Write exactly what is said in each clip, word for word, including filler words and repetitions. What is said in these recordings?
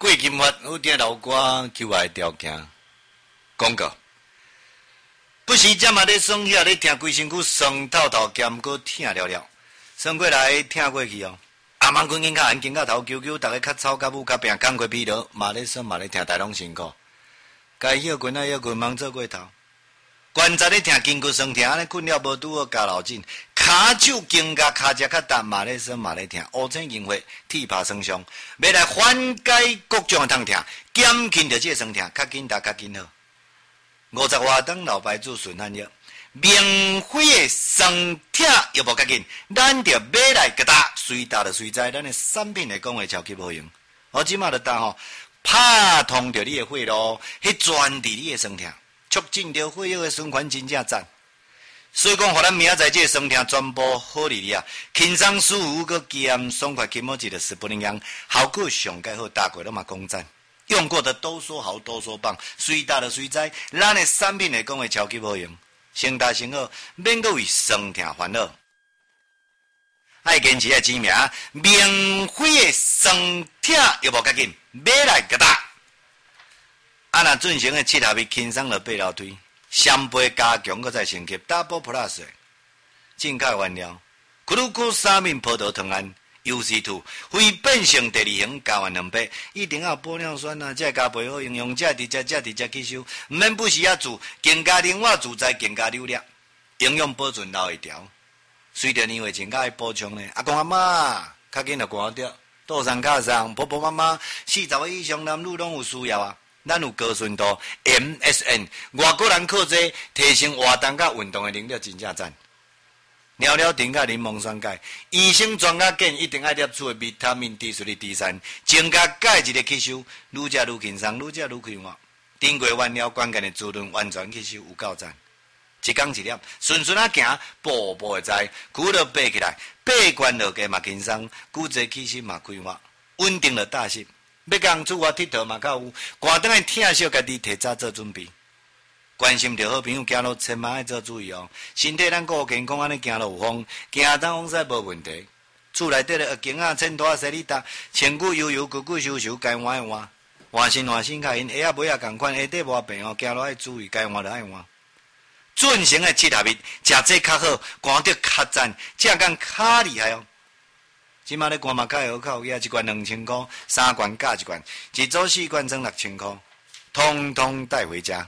过金发好听老歌，求爱条件广告。不时这嘛咧爽遐咧听规身躯酸透透，兼搁疼了了，酸过来疼过去哦。阿妈困紧较安静较头揪揪，逐个较吵较舞较拼，工过疲劳，嘛咧酸嘛咧疼，大拢辛苦。该休困啊休困，忙做过头。关节咧疼，筋骨酸疼，安尼困了无拄好加老紧，骹手筋甲骹只较重，嘛咧酸嘛咧疼，乌青硬血，铁拍酸伤，要来缓解各种的痛疼，减轻着这个酸疼，较紧达较紧好。五十外档老牌子顺汉药，免费的酸疼药无较紧，咱着买来给他随打着随在，咱的产品的讲话超级好用。我即马着打吼，拍通着你的血路，去转治你的酸疼，促进着血液的循环，真正赞。所以讲，互咱明仔载这酸疼全部好利利啊，轻松舒服，佮减爽快，起毛一个十不能样，效果上介好，大过拢嘛讲赞。用过的都说好，都说棒，随打的随在，咱的产品来讲会超级好用，先大先好，免阁为酸疼烦恼。爱坚持爱知名，免费的酸疼又无较紧，买来给他。啊，那进行的七合一轻松的八楼推，双倍加强，搁再升级 Double Plus， 进口原料，咕噜咕三面葡萄糖胺。U C 二 非变性第二型加完两倍，一定要玻尿酸啊，才加倍好营养，才直接才直接吸收，唔免不时啊煮，更加灵活自在，更加流量，营养保存留一条。随着年岁增加，补充呢，阿公阿妈较紧就寒着，倒上卡上，婆婆妈妈四十岁以上男女拢有需要啊。咱有高纯度 M S N， 外国人靠这提升活动甲运动的能力，真正赞。尿尿丁甲柠檬酸钙，医生专家建议一定要摄取的维他命 D 三、D 三，增加钙质的吸收，愈食愈轻松，愈食愈快活。经过原料关键的滋润，完全吸收有够赞。一天一粒，顺顺啊行，步步会知，骨头爬起来，爬关落家嘛轻松，骨质气息嘛快活，稳定了大心。要讲出外佚佗嘛较有，寒顿的疼惜家己提早做准备。关心着好朋友行路，千万要做注意哦。身体咱顾健康，安尼行路有风，行当风使无问题。厝内底的镜仔、衬托、洗里达，千古悠悠，句句收收，该换的换。换新换新较因，鞋仔尾仔共款，下底无病哦，行路爱注意，该换就爱换。进行的七合一，食这较好，寒得较赞，这讲较厉害哦。即马咧寒嘛较会好口，也一罐两千块，三罐加一罐，一组四罐装六千块，通通带回家。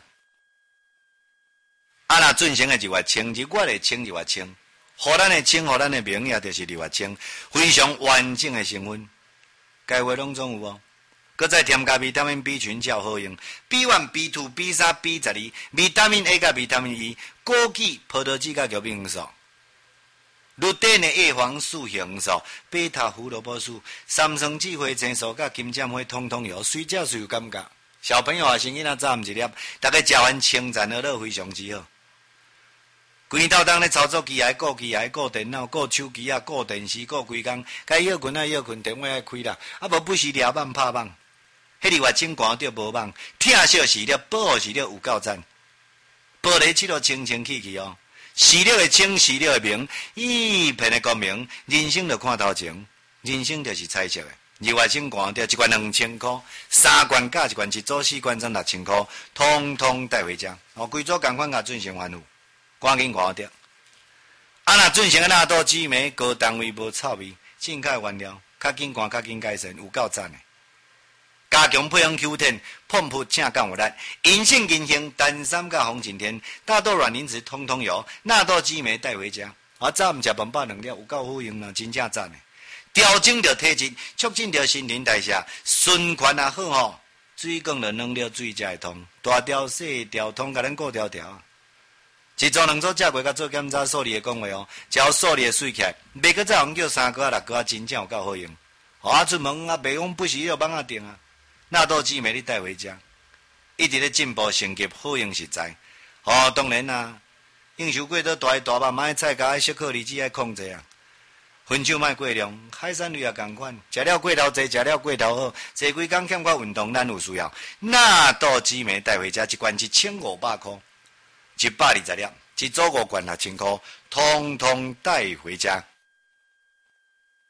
啊！若进行的就越清，日月的清就越清，互咱的清，互咱的名也就是越清，非常完整的成分，该话拢总有哦。搁再添加维他命 B 群较好用 ，B 一、B 二、B 三、B 十二，维他命 A 甲维他命 E， 枸杞、葡萄籽甲玉米黄素，绿碘的叶黄素、红素、贝塔胡萝卜素、三酸酯花青素甲金针花，通通有，随食随有感觉。小朋友啊，生囡仔早暗一粒，大家食完清赞而乐，非常之好。规透当咧操作机械、顾机械、顾电脑、顾手机啊、顾电视、顾规工，该休困啊休困，电话爱开啦，啊无不时抓网拍网，迄里话真寒着无网，疼惜时了，保护时了有够赞，玻璃漆都清清气气哦，时了会清，时了会明，一片的光明，人生就看头前，人生就是彩色的。日外清寒着一罐两千块，三罐加一罐，一组四罐装六千块，通通带回家，哦，规组共款甲进行还付。赶紧看着，啊！若进行个纳豆紫莓，高单位无臭味，进口原料，较紧赶较紧改善，有够赞的。加强配方 Q 十，碰扑正降有力，银杏银杏、丹参甲红景天，大豆卵磷脂通通有，纳豆紫莓带回家。啊，早毋食饭饱两粒，有够好用啦，真正赞的。调整着体质，促进着新陈代谢，循环也好吼。水讲着软了，水才会通，大条细条通，甲咱顾条条。一组两组食过，甲做检查，数字的讲话哦，只要数字的水起来，袂搁再互叫三个啊、六个啊，真正有够好用。互啊出门啊，袂讲不时要网啊订啊，纳豆紫莓你带回家，一直咧进步升级，好用实在。哦，当然啦，应酬过多大鱼大肉，买菜价爱适可而止，爱控制啊。分酒卖过量，海产类也共款，食了过头济，食了过头好，坐几工欠缺运动，咱有需要。纳豆紫莓带回家，一罐一千五百块。一百二十粒，一组五罐六千块，通通带回家。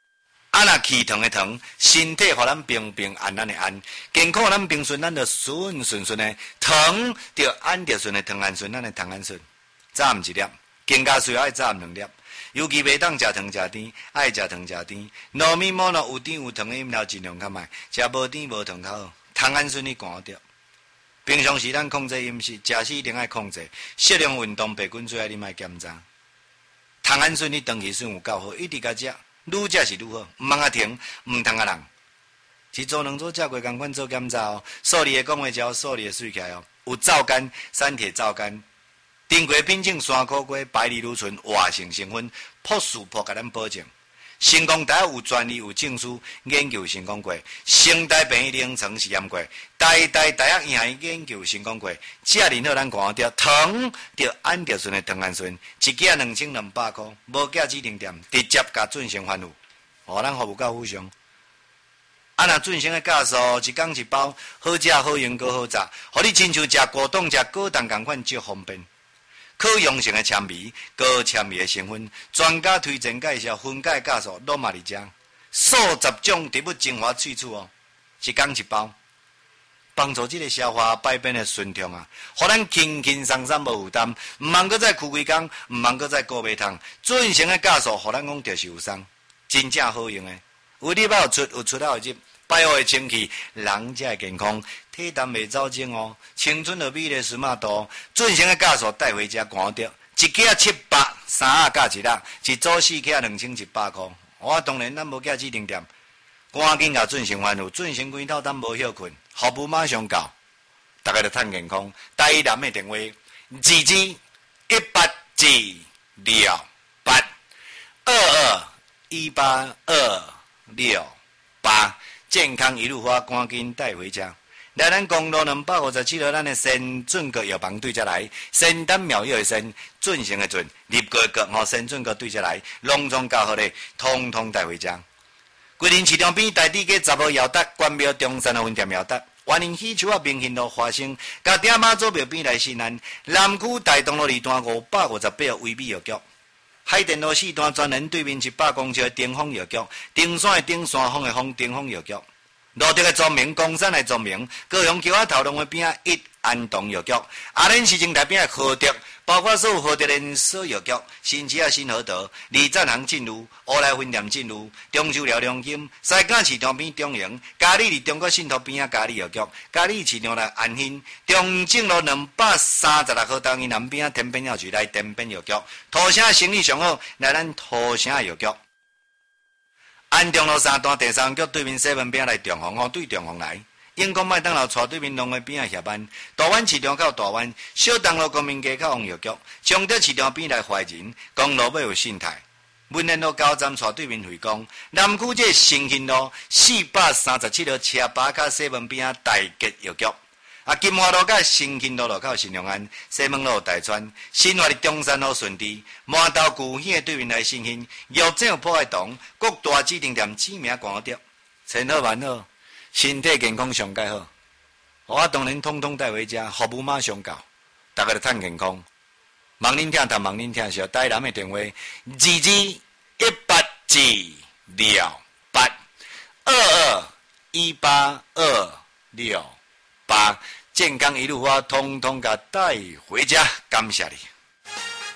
啊，若气糖的糖，身体互咱平平安安的安，健康咱平顺，咱就顺顺顺的糖，就安着顺的糖安顺，咱的糖安顺。早暗一粒，更加需要爱早暗两粒。尤其袂当食糖食甜，爱食糖食甜。糯米饃呢有甜有糖的饮料尽量较卖，食无甜无糖较好。糖安顺你赶着。平常时咱控制饮食，食时一定爱控制，适量运动，白滚水爱你爱检查。糖安顺你长期顺有够好，一直甲食。愈食是愈好，毋通啊停，毋通啊人。是做两做食过共款做检查哦，数理的讲话条，数理的水起来哦。有皂苷、三铁皂苷、丁过品种、山苦瓜、百里芦醇、活性成分，朴素朴甲咱保证。成功大学有专利有证书研究成功过，成大病院临床试验过，台大大学院系研究成功过，遮尔好咱看着糖着安着顺的糖安顺，一件两千两百块，无价指定店，直接甲准成番有，互咱服务到府上。啊，若准成的价数一工一包，好食好用阁好炸，互你亲像食果冻、食果冻共款，足方便。可用性的纤维，高纤维的成分，专家推荐介绍，分解价数拢嘛伫遮，数十种植物精华萃取哦，一工一包，帮助这个消化排便的顺畅啊，互咱轻轻松松无负担，毋通搁再开几工，毋通搁再顾袂通，准成的价数，互咱讲就是有送，真正好用的，有入有出，有出有入。百好的清气，人才会健康，体重袂走精哦，青春的美丽丝马度，准成的价数带回家看着，一克七百，三啊加一粒，一组四克两千一百块。我当然咱无价指定店，赶紧甲准成番有，准成几套咱无休困，服务马上到，大家都趁健康。台南的电话：二二一八二六八二二一八二六八。健康一路花，赶紧带回家。来咱公路两百五十七号，咱的先准阁药房对接来，先丹妙药的先，准成的准，立个个吼先准阁对接来，隆重教好咧，通通带回家。规定市场边台地街十号姚达，关庙中山的分店姚达，万宁喜树啊明兴路花生，甲顶马祖庙边来新安，南区大东路二段五百五十八号微美药局。海淀路四段专人对面一百公尺的顶峰药局，顶山的顶，山峰的峰，顶峰药局。路德的庄名，公山的庄名，高雄桥仔头路的边啊一安东药局，阿莲市政台边的和德，包括所有和德连锁药局，新市啊新和德，李赞行进入，乌来分店进入，中秋料良金，西港市场边中营，嘉里伫中国信托边啊嘉里药局，嘉里市场内安兴，中正路两百三十六号东西南边啊天边药局来天边药局，土城生意上好来咱土城药局。安中路三段第三局对面西门边来中红哦，对中红来。永康麦当劳斜对面龙尾边啊下班。大湾市场靠大湾，小东路公民街靠红药局。崇德市场边来怀仁，公路尾有信泰。文联路高站斜对面惠光。南区这新兴路四百三十七号车巴卡西门边啊大吉药局。啊，金华路甲新兴路路靠新隆安，西门路大川，新华的中山路顺治，麻豆古县对面来新兴，药店有破坏洞，各大指定店知名广告店，千好万好，身体健康上介好，我当然通通带回家，服务马上到，大家都趁健康。望恁听，但望恁听是台南的电话：二二一八二六八二二一八二六八。健康一路花，通通给带回家，感谢你。